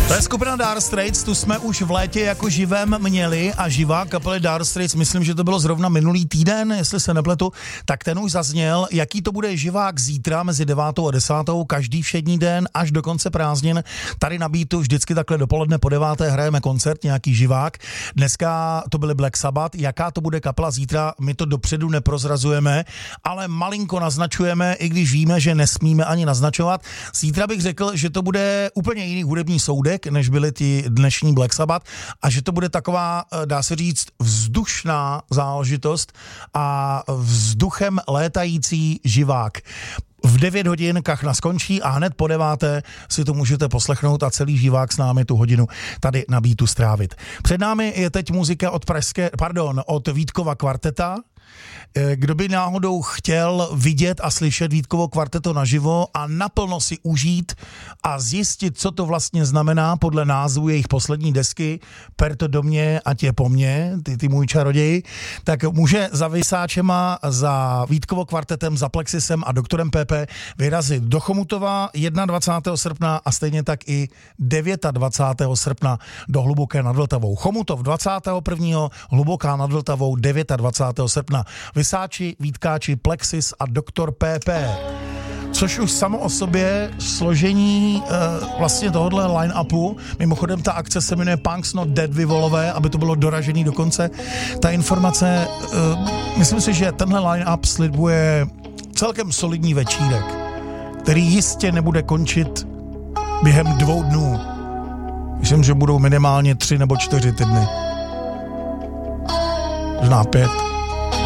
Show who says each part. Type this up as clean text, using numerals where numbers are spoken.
Speaker 1: To je skupina Dire Straits, tu jsme už v létě jako živém měli a živá kapely Dire Straits, myslím, že to bylo zrovna minulý týden, jestli se nepletu, tak ten už zazněl, jaký to bude živák zítra mezi 9. a 10. každý všední den až do konce prázdnin. Tady na Beatu vždycky takhle dopoledne po 9. hrajeme koncert, nějaký živák. Dneska to byly Black Sabbath, jaká to bude kapela zítra, my to dopředu neprozrazujeme, ale malinko naznačujeme, i když víme, že nesmíme ani naznačovat. Zítra bych řekl, že to bude úplně jiný hudební soudek, než byly ty dnešní Black Sabbath a že to bude taková, dá se říct, vzdušná záležitost a vzduchem létající živák. V 9 hodin kachna skončí a hned po 9. si to můžete poslechnout a celý živák s námi tu hodinu tady na Beatu strávit. Před námi je teď muzika od Vítkova kvarteta. Kdo by náhodou chtěl vidět a slyšet Vítkovo kvarteto naživo a naplno si užít a zjistit, co to vlastně znamená podle názvu jejich poslední desky Per to do mě, ať je po mně, ty můj čaroděj, tak může za Vysáčema, za Vítkovo kvartetem, za Plexisem a doktorem PP vyrazit do Chomutova 21. srpna a stejně tak i 29. srpna do Hluboké nad Vltavou. Chomutov 21. Hluboká nad Vltavou 29. srpna. Vysáči, Vítkáči, Plexis a doktor PP. Což už samo o sobě složení vlastně tohohle line-upu, mimochodem ta akce se jmenuje Punks Not Dead, vy volové, aby to bylo doražený do konce. Ta informace, myslím si, že tenhle line-up slibuje celkem solidní večírek, který jistě nebude končit během 2 dnů. Myslím, že budou minimálně 3 nebo 4 týdny. Možná 5.